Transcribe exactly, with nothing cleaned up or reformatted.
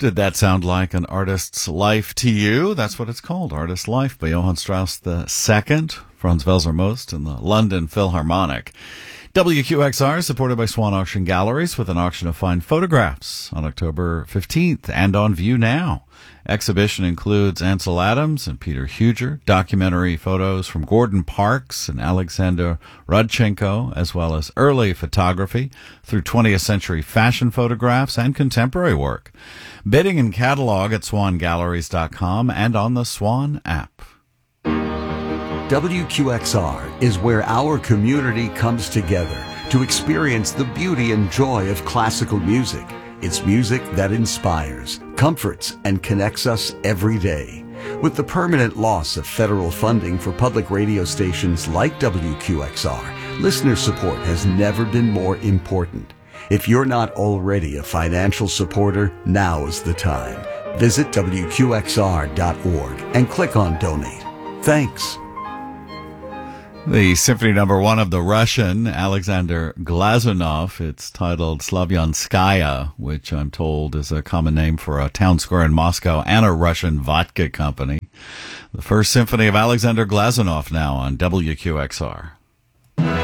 Did that sound like an artist's life to you? That's what it's called, Artist's Life by Johann Strauss the Second, Franz Welser-Most, and the London Philharmonic. W Q X R is supported by Swan Auction Galleries with an auction of fine photographs on October fifteenth and on view now. Exhibition includes Ansel Adams and Peter Huger, documentary photos from Gordon Parks and Alexander Rodchenko, as well as early photography through twentieth century fashion photographs and contemporary work. Bidding and catalog at swan galleries dot com and on the Swan app. W Q X R is where our community comes together to experience the beauty and joy of classical music. It's music that inspires, comforts, and connects us every day. With the permanent loss of federal funding for public radio stations like W Q X R, listener support has never been more important. If you're not already a financial supporter, now is the time. Visit W Q X R dot org and click on Donate. Thanks. The Symphony Number One of the Russian Alexander Glazunov. It's titled Slavyanskaya, which I'm told is a common name for a town square in Moscow and a Russian vodka company. The first symphony of Alexander Glazunov now on W Q X R.